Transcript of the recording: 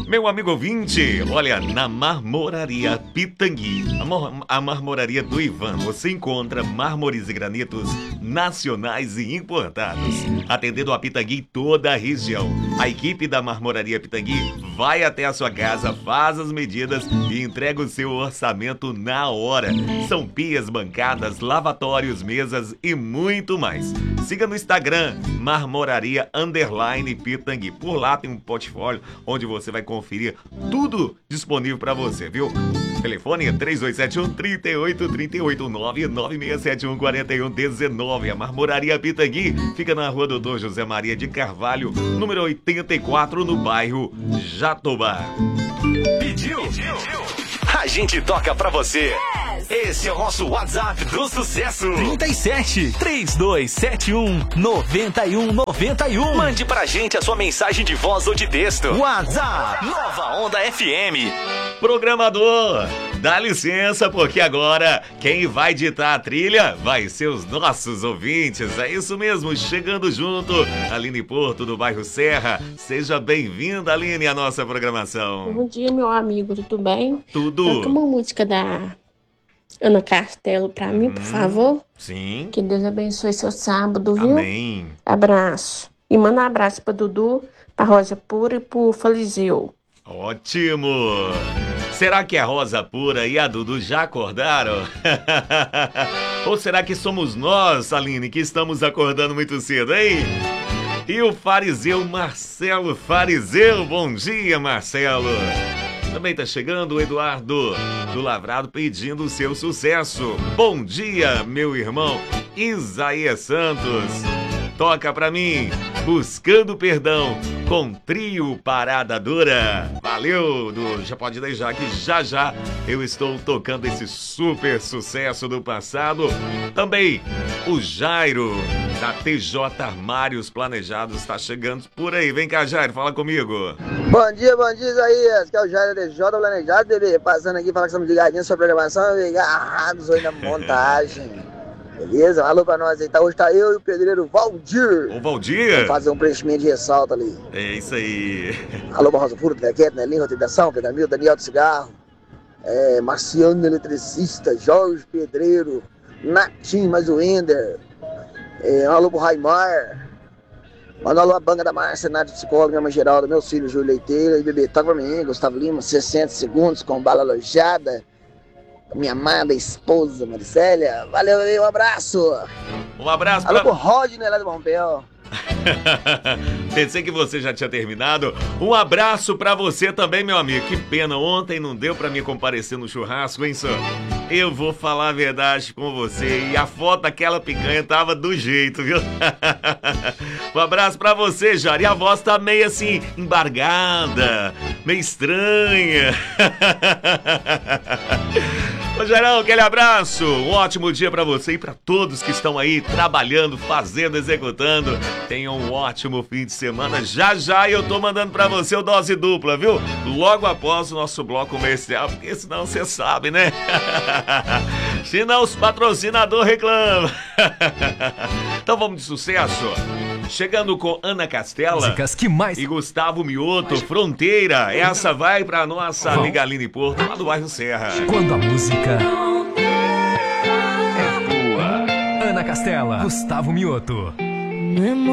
Meu amigo ouvinte, olha, na Marmoraria Pitangui, a Marmoraria do Ivan, você encontra mármores e granitos nacionais e importados, atendendo a Pitangui e toda a região. A equipe da Marmoraria Pitangui vai até a sua casa, faz as medidas e entrega o seu orçamento na hora. São pias, bancadas, lavatórios, mesas e muito mais. Siga no Instagram, Marmoraria_Pitangui. Por lá tem um portfólio onde você vai conferir tudo disponível para você, viu? Telefone é 3271-3838, 99671-4119. A Marmoraria Pitangui fica na rua Doutor José Maria de Carvalho, número 84, no bairro Jatobá. Pediu? A gente toca pra você. Esse é o nosso WhatsApp do sucesso. 37 3271 9191. Mande pra gente a sua mensagem de voz ou de texto. WhatsApp Nova Onda FM. Programador, dá licença, porque agora quem vai ditar a trilha vai ser os nossos ouvintes. É isso mesmo, chegando junto, Aline Porto, do bairro Serra. Seja bem-vinda, Aline, à nossa programação. Bom dia, meu amigo, tudo bem? Tudo. Toca uma música da Ana Castelo pra mim, por favor. Sim. Que Deus abençoe seu sábado, viu? Amém. Abraço. E manda um abraço pra Dudu, pra Rosa Pura e pro Faliseu. Ótimo! Será que a Rosa Pura e a Dudu já acordaram? Ou será que somos nós, Aline, que estamos acordando muito cedo, hein? E o fariseu Marcelo Fariseu, bom dia, Marcelo! Também tá chegando o Eduardo do Lavrado pedindo o seu sucesso. Bom dia, meu irmão Isaías Santos. Toca pra mim, Buscando Perdão, com Trio Parada Dura. Valeu, já pode deixar que já eu estou tocando esse super sucesso do passado. Também o Jairo, da TJ Armários Planejados, está chegando por aí. Vem cá, Jairo, fala comigo. Bom dia, Isaías, que é o Jairo da TJ Planejado, bebê. Passando aqui, falar que estamos ligadinhos sobre a programação, agarrados hoje na montagem. Beleza? Alô pra nós aí, hoje tá eu e o pedreiro Valdir. Ô, Valdir? Vamos fazer um preenchimento de ressalto ali. É isso aí. Alô pra Rosa Pura, Trequete, Nelinho, Rotedação, Pedamil, Daniel do Cigarro, Marciano, eletricista, Jorge Pedreiro, Natim, mais o Ender, alô pro Raimar, manda alô a banda da Márcia, Nádia Psicóloga, minha mãe Geralda, meus filhos, Júlio Leiteira e bebê, toca pra mim, Gustavo Lima, 60 segundos com bala alojada. Minha amada esposa, Maricélia. Valeu, um abraço. Um abraço alô pro Rodney lá do Bombel. Pensei que você já tinha terminado. Um abraço pra você também, meu amigo. Que pena, ontem não deu pra me comparecer no churrasco, hein, senhor? Eu vou falar a verdade com você. E a foto daquela picanha tava do jeito, viu? Um abraço pra você, Jari. A voz tá meio assim, embargada, meio estranha. Ô, Jarão, aquele abraço. Um ótimo dia pra você e pra todos que estão aí trabalhando, fazendo, executando. Tenham um ótimo fim de semana. Já eu tô mandando pra você o Dose Dupla, viu? Logo após o nosso bloco comercial, porque senão você sabe, né? Senão os patrocinadores reclamam. Então vamos de sucesso. Chegando com Ana Castela e Gustavo Mioto, Fronteira. Essa vai pra nossa amiga Aline Porto, lá do bairro Serra. Quando a música é tua. Ana Castela, Gustavo Mioto.